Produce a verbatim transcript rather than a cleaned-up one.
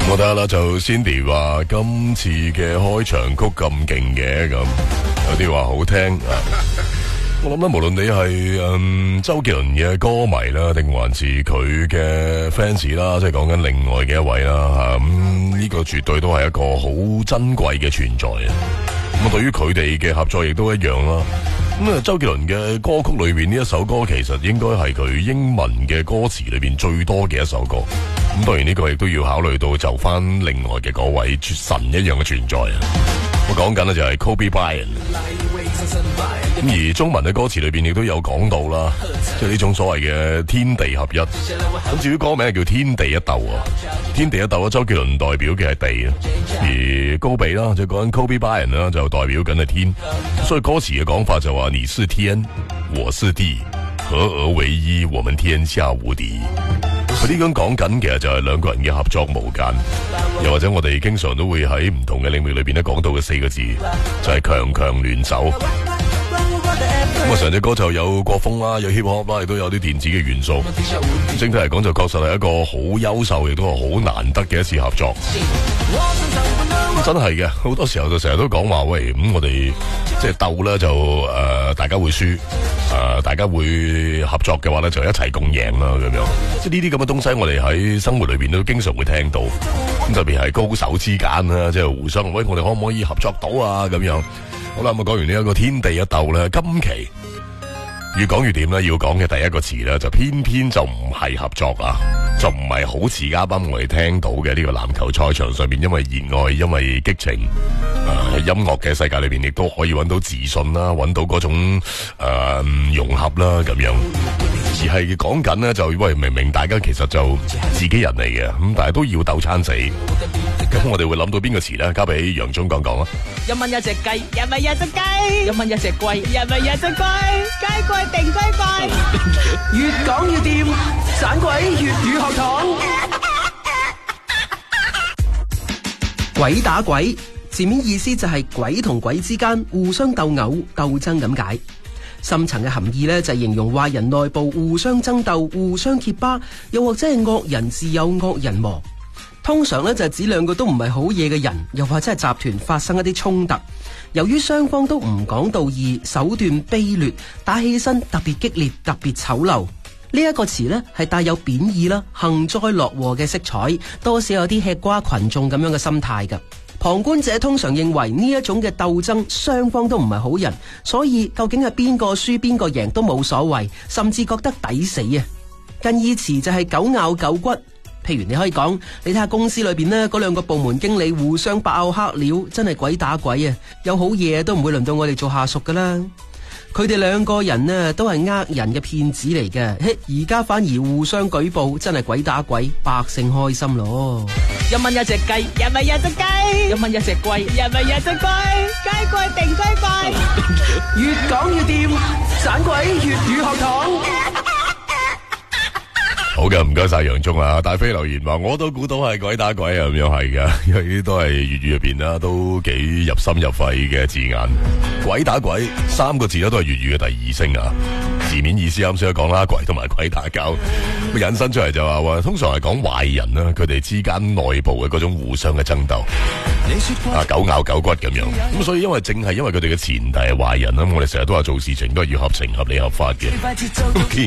我睇下啦，就 Cindy 話今次嘅開場曲咁勁嘅，咁有啲話好聽啊。我諗咧，無論你係嗯周杰倫嘅歌迷啦，定還是佢嘅 fans 啦，即係講緊另外嘅一位啦吓，咁呢個絕對都係一個好珍貴嘅存在啊。咁啊，對於佢哋嘅合作亦都一樣啦。咁啊，周杰倫嘅歌曲裏邊呢一首歌，其實應該係佢英文嘅歌詞裏邊最多嘅一首歌。咁當然呢個亦都要考慮到就翻另外嘅嗰位神一樣嘅存在啊。我講緊咧就係 Kobe Bryant。咁而中文嘅歌詞裏邊亦都有講到啦，即係呢種所謂嘅天地合一。咁至於歌名叫天地一鬥啊，天地一鬥啊，周杰倫代表嘅係地啊，而高比啦就講緊 Kobe Bryant 啦就代表緊係天。所以歌詞嘅講法就話你是天，我是地，合而為一，我們天下無敵。佢呢種講緊其實就係兩個人嘅合作無間，又或者我哋經常都會喺唔同嘅領域裏邊咧講到嘅四個字，就係強強聯手。咁啊，成隻歌就有國風啦，有 hip hop 啦，亦都有啲電子嘅元素。整體嚟講就確實係一個好優秀，亦都係好難得嘅一次合作。真係嘅，好多時候就成日都講話，喂，咁、嗯、我哋即係鬥咧就誒、呃，大家會輸，誒、呃，大家會合作嘅話咧就一齊共贏啦，咁樣。即係呢啲咁嘅東西，我哋喺生活裏邊都經常會聽到。咁特別係高手之間啦，即係互相，喂，我哋可唔可以合作到啊？咁樣。好啦，咁啊講完呢一個天地一鬥咧，今期越講越點咧，要講嘅第一個詞咧，就偏偏就唔係合作啊，就唔係好似啱啱我哋聽到嘅呢個籃球賽場上面，因為熱愛，因為激情，誒、呃，音樂嘅世界裏邊亦都可以揾到自信啦，揾到嗰種誒、呃、融合啦，咁樣。而係講緊呢，就喂，明明大家其實就自己人嚟嘅，咁但係都要鬥餐死。咁我哋會諗到邊個詞咧？交俾楊忠講講啊！ 一蚊一隻雞，一蚊一隻雞，一蚊一隻龜，一蚊一隻龜，雞貴定雞貴，越講越掂，盞鬼粵語學堂。 鬼打鬼，字面意思就係鬼同鬼之間互相鬥毆鬥爭咁解。深層嘅含義咧就係形容壞人內部互相爭鬥、互相揭巴，又或者係惡人自有惡人磨。通常咧就係指兩個都唔係好嘢嘅人，又或者係集團發生一啲衝突。由於雙方都唔講道義，手段卑劣，打起身特別激烈、特別醜陋。呢一個詞呢係帶有貶義啦、幸災樂禍嘅色彩，多少有啲吃瓜群眾咁樣嘅心態㗎。旁觀者通常認為呢一種嘅鬥爭，雙方都唔係好人，所以究竟係邊個輸邊個贏都冇所謂，甚至覺得抵死啊！近義詞就係狗咬狗骨。譬如你可以講，你睇下公司裏邊呢嗰兩個部門經理互相爆黑料，真係鬼打鬼啊！有好嘢都唔會輪到我哋做下屬噶啦。佢哋兩個人呢都係呃人嘅騙子嚟嘅，而家反而互相舉報，真係鬼打鬼，百姓開心咯。 一蚊一隻雞，一蚊一隻雞，一蚊一隻龜，一蚊一隻龜，雞貴定雞貴， 越講越掂，盞鬼粵語學堂。 好嘅，唔該晒楊忠啊！大飛留言話我都估到係鬼打鬼啊，咁樣係噶，因為呢啲都係粵語入邊啦，都幾入心入肺嘅字眼。鬼打鬼三個字咧都係粵語嘅第二聲啊，字面意思啱先都講啦，鬼同埋鬼打交，咁引申出嚟就話話，通常係講壞人啦，佢哋之間內部嘅嗰種互相嘅爭鬥，啊狗咬狗骨咁樣。咁所以因為正係因為佢哋嘅前提係壞人啦，我哋成日都話做事情都係要合情合理合法嘅。